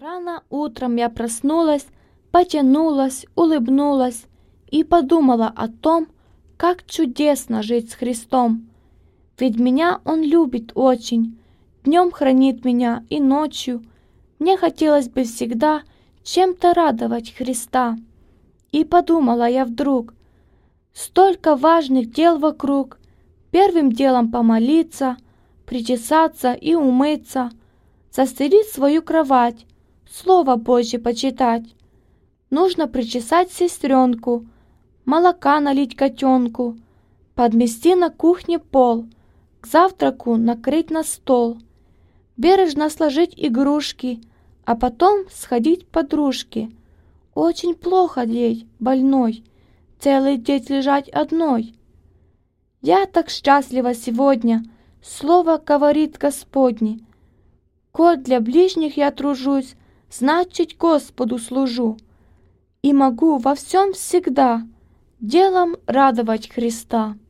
Рано утром я проснулась, потянулась, улыбнулась и подумала о том, как чудесно жить с Христом. Ведь меня Он любит очень, днем хранит меня и ночью. Мне хотелось бы всегда чем-то радовать Христа. И подумала я вдруг, столько важных дел вокруг. Первым делом помолиться, причесаться и умыться, застелить свою кровать, Слово Божье почитать. Нужно причесать сестренку, молока налить котенку, подмести на кухне пол, к завтраку накрыть на стол, бережно сложить игрушки, а потом сходить к подружке. Очень плохо ей, больной, целый день лежать одной. Я так счастлива сегодня, слово говорит Господне. Коль для ближних я тружусь, значит, Господу служу, и могу во всем всегда делом радовать Христа.